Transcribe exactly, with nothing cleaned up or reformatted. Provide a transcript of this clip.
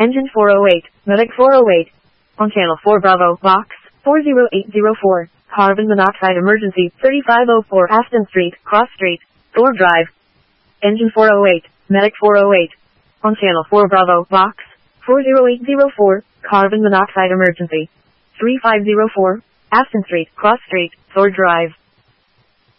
Engine four oh eight, Medic four oh eight. On channel four Bravo, box four zero eight zero four. Carbon monoxide emergency, thirty-five oh four Aston Street, Cross Street, Thor Drive. Engine four oh eight, Medic four oh eight. On channel four Bravo, box four zero eight zero four. Carbon monoxide emergency, three five zero four. Aston Street, Cross Street, Thor Drive.